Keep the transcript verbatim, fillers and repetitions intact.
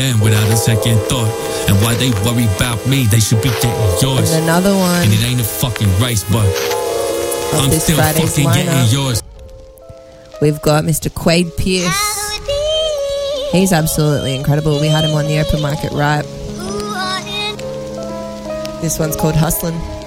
And without a second thought. And why they worry about me, they should be getting yours. And another one. And it ain't a fucking race, but of I'm this still Friday's fucking lineup. getting yours. We've got Mister Quade Pierce. He's absolutely incredible. We had him on the open mic at Ripe. This one's called Hustlin'.